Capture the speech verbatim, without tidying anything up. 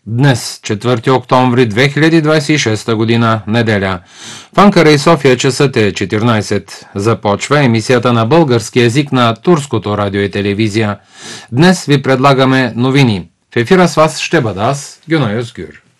Днес, четвърти октомври две хиляди двадесет и шеста година, неделя. В Анкара и София часът е четиринадесет. Започва емисията на български език на Турското радио и телевизия. Днес ви предлагаме новини. В ефира с вас ще бъда аз, Гюнай Özgür.